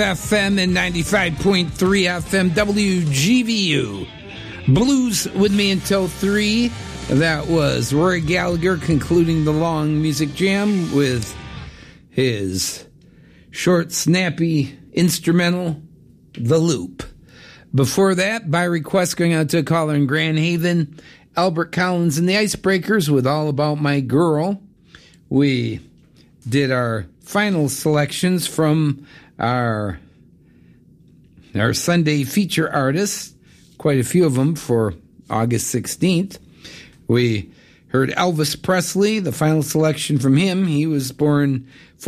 FM and 95.3 FM WGVU. Blues with me until 3. That was Rory Gallagher concluding the long music jam with his short, snappy instrumental, The Loop. Before that, by request, going out to a caller in Grand Haven, Albert Collins and the Icebreakers with All About My Girl. We did our final selections from our Sunday feature artists, quite a few of them for August 16th. We heard Elvis Presley, the final selection from him. He was born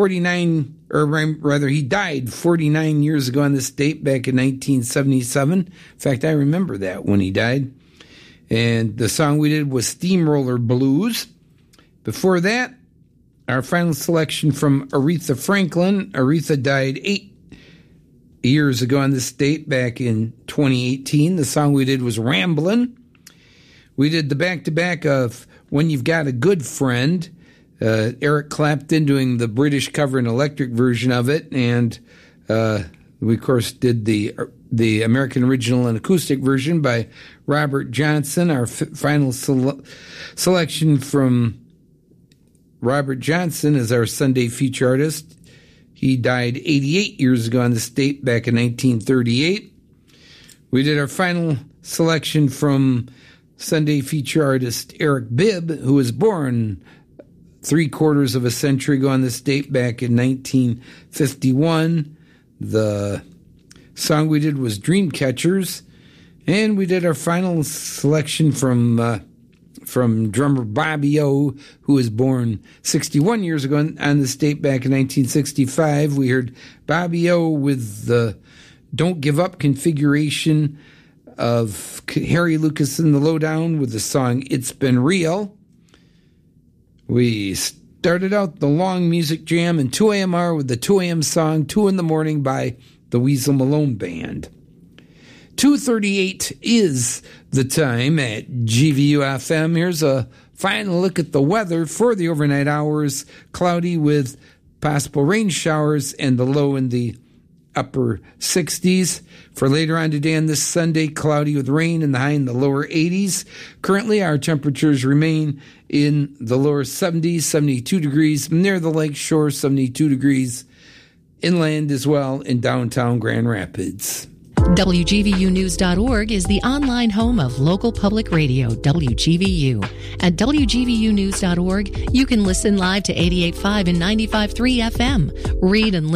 he died 49 years ago on this date, back in 1977. In fact, I remember that when he died. And the song we did was Steamroller Blues. Before that, our final selection from Aretha Franklin. Aretha died 8 years ago on this date, back in 2018. The song we did was Ramblin'. We did the back-to-back of When You've Got a Good Friend. Eric Clapton doing the British cover and electric version of it. And we, of course, did the American original and acoustic version by Robert Johnson. Our final selection from Robert Johnson is our Sunday feature artist. He died 88 years ago on this date, back in 1938. We did our final selection from Sunday feature artist Eric Bibb, who was born 3/4 of a century ago on this date, back in 1951. The song we did was Dreamcatchers. And we did our final selection from drummer Bobby O, who was born 61 years ago on this date, back in 1965. We heard Bobby O with the Don't Give Up configuration of Harry Lucas and the Lowdown with the song It's Been Real. We started out the long music jam in 2AMR with the 2 a.m. song 2 in the Morning by the Weasel Malone Band. 2:38 is the time at GVU-FM. Here's a final look at the weather for the overnight hours. Cloudy with possible rain showers and the low in the upper 60s. For later on today and this Sunday, cloudy with rain and the high in the lower 80s. Currently, our temperatures remain in the lower 70s, 72 degrees near the lake shore, 72 degrees inland as well in downtown Grand Rapids. WGVUnews.org is the online home of local public radio, WGVU. At WGVUnews.org, you can listen live to 88.5 and 95.3 FM, read and